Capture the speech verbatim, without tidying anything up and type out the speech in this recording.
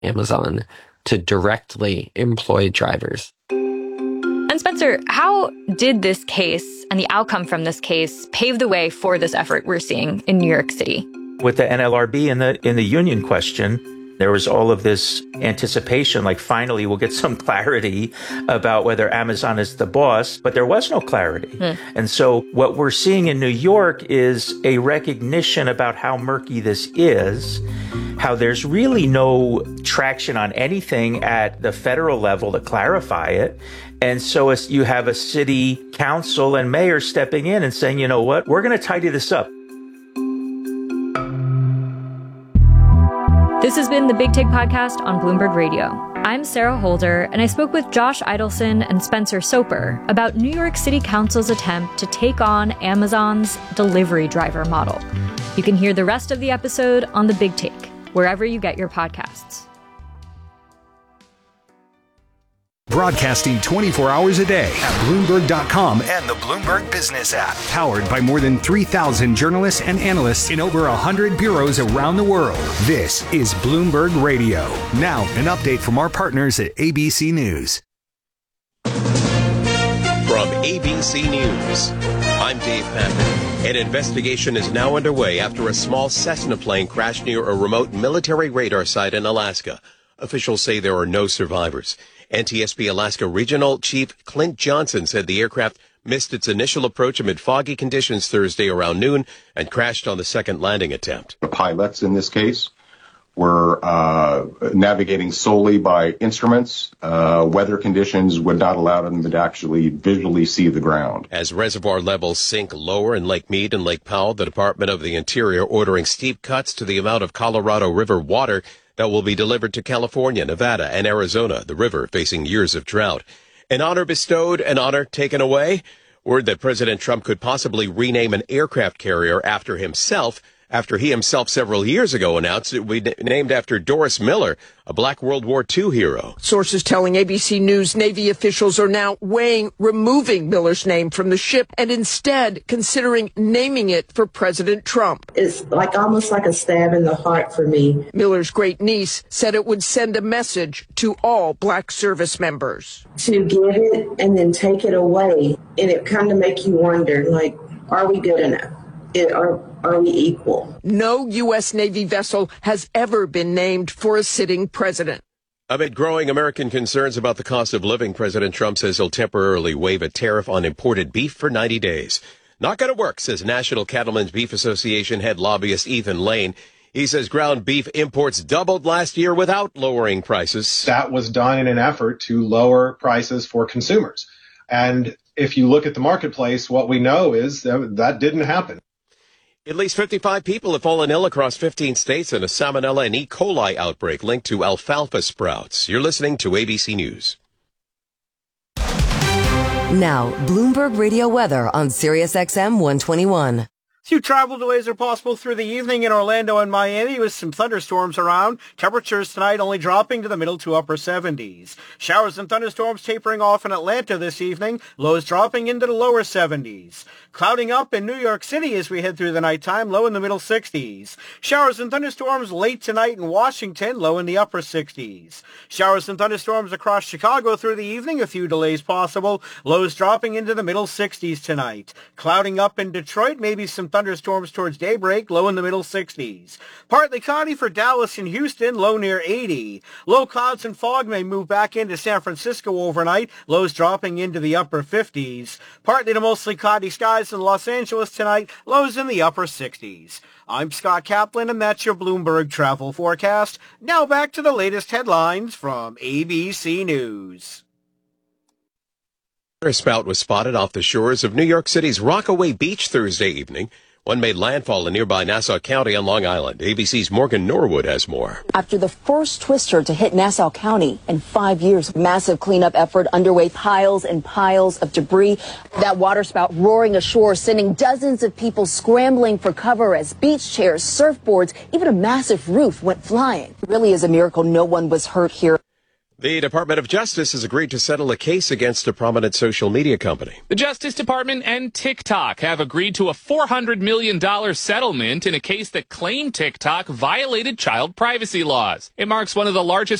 Amazon to directly employ drivers. And Spencer, how did this case and the outcome from this case pave the way for this effort we're seeing in New York City? With the N L R B and the in the union question, there was all of this anticipation, like finally we'll get some clarity about whether Amazon is the boss, but there was no clarity. Hmm. And so what we're seeing in New York is a recognition about how murky this is, how there's really no traction on anything at the federal level to clarify it. And so as you have a city council and mayor stepping in and saying, you know what, we're going to tidy this up. This has been the Big Take Podcast on Bloomberg Radio. I'm Sarah Holder, and I spoke with Josh Idelson and Spencer Soper about New York City Council's attempt to take on Amazon's delivery driver model. You can hear the rest of the episode on The Big Take, wherever you get your podcasts. Broadcasting twenty-four hours a day at Bloomberg dot com and the Bloomberg Business app. Powered by more than three thousand journalists and analysts in over one hundred bureaus around the world. This is Bloomberg Radio. Now, an update from our partners at A B C News. From A B C News, I'm Dave Packer. An investigation is now underway after a small Cessna plane crashed near a remote military radar site in Alaska. Officials say there are no survivors. N T S B Alaska Regional Chief Clint Johnson said the aircraft missed its initial approach amid foggy conditions Thursday around noon and crashed on the second landing attempt. The pilots in this case were uh, navigating solely by instruments. Uh, weather conditions would not allow them to actually visually see the ground. As reservoir levels sink lower in Lake Mead and Lake Powell, the Department of the Interior ordering steep cuts to the amount of Colorado River water that will be delivered to California, Nevada, and Arizona, the river facing years of drought. An honor bestowed, an honor taken away. Word that President Trump could possibly rename an aircraft carrier after himself, after he himself several years ago announced it would be named after Doris Miller, a black World War Two hero. Sources telling A B C News Navy officials are now weighing removing Miller's name from the ship and instead considering naming it for President Trump. It's like almost like a stab in the heart for me. Miller's great niece said it would send a message to all black service members. To give it and then take it away, and it kind of make you wonder, like, are we good enough? It, are, are we equal? No U S Navy vessel has ever been named for a sitting president. Amid growing American concerns about the cost of living, President Trump says he'll temporarily waive a tariff on imported beef for ninety days. Not going to work, says National Cattlemen's Beef Association head lobbyist Ethan Lane. He says ground beef imports doubled last year without lowering prices. That was done in an effort to lower prices for consumers. And if you look at the marketplace, what we know is that, that didn't happen. At least fifty-five people have fallen ill across fifteen states in a salmonella and E. coli outbreak linked to alfalfa sprouts. You're listening to A B C News. Now, Bloomberg Radio weather on Sirius X M one twenty-one. Few travel delays are possible through the evening in Orlando and Miami with some thunderstorms around. Temperatures tonight only dropping to the middle to upper seventies. Showers and thunderstorms tapering off in Atlanta this evening. Lows dropping into the lower seventies. Clouding up in New York City as we head through the nighttime, low in the middle sixties. Showers and thunderstorms late tonight in Washington, low in the upper sixties. Showers and thunderstorms across Chicago through the evening, a few delays possible. Lows dropping into the middle sixties tonight. Clouding up in Detroit, maybe some thunderstorms towards daybreak, low in the middle sixties. Partly cloudy for Dallas and Houston, low near eighty. Low clouds and fog may move back into San Francisco overnight, lows dropping into the upper fifties. Partly to mostly cloudy skies in Los Angeles tonight, lows in the upper sixties. I'm Scott Kaplan, and that's your Bloomberg travel forecast. Now back to the latest headlines from A B C News. A spout was spotted off the shores of New York City's Rockaway Beach Thursday evening. One made landfall in nearby Nassau County on Long Island. A B C's Morgan Norwood has more. After the first twister to hit Nassau County in five years, massive cleanup effort underway, piles and piles of debris. That waterspout roaring ashore, sending dozens of people scrambling for cover as beach chairs, surfboards, even a massive roof went flying. It really is a miracle no one was hurt here. The Department of Justice has agreed to settle a case against a prominent social media company. The Justice Department and TikTok have agreed to a four hundred million dollars settlement in a case that claimed TikTok violated child privacy laws. It marks one of the largest